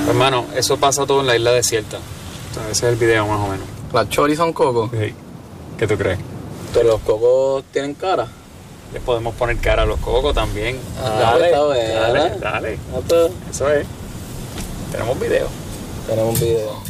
Hermano, eso pasa todo en la isla desierta. Entonces, ese es el video más o menos. ¿Las choris son cocos? Sí. ¿Qué tú crees? Pero los cocos tienen cara. Les podemos poner cara a los cocos también. Dale, dale. pues, Eso es. Tenemos video. tenemos un video.